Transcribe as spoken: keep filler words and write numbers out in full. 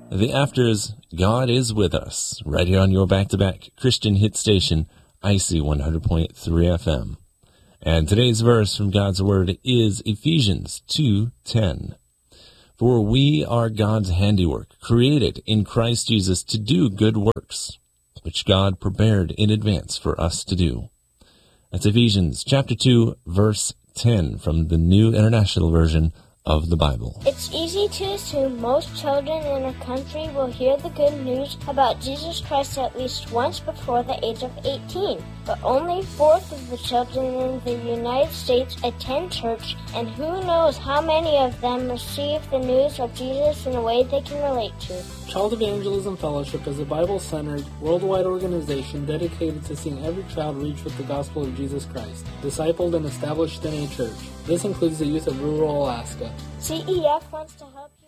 The Afters, God is With Us, right here on your back-to-back Christian hit station, I C one hundred point three F M. And today's verse from God's Word is Ephesians two ten. For we are God's handiwork, created in Christ Jesus to do good works, which God prepared in advance for us to do. That's Ephesians chapter two, verse ten from the New International Version of the Bible. It's easy to assume most children in a country will hear the good news about Jesus Christ at least once before the age of eighteen. But only a fourth of the children in the United States attend church, and who knows how many of them receive the news of Jesus in a way they can relate to. Child Evangelism Fellowship is a Bible-centered, worldwide organization dedicated to seeing every child reach with the gospel of Jesus Christ, discipled and established in a church. This includes the youth of rural Alaska. C E F wants to help